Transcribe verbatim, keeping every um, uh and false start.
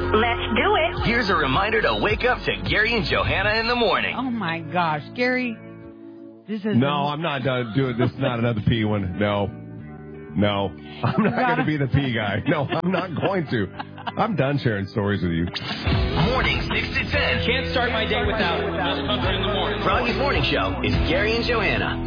Let's do it. Here's a reminder to wake up to Gary and Johanna in the morning. Oh, my gosh. Gary, this is... No, I'm not done doing this. Not another P one. No. No. I'm not going to be the P guy. No, I'm not going to. I'm done sharing stories with you. Morning six to ten. Can't start my day without Miss Country in the Morning. Froggy's Morning Show is Gary and Johanna.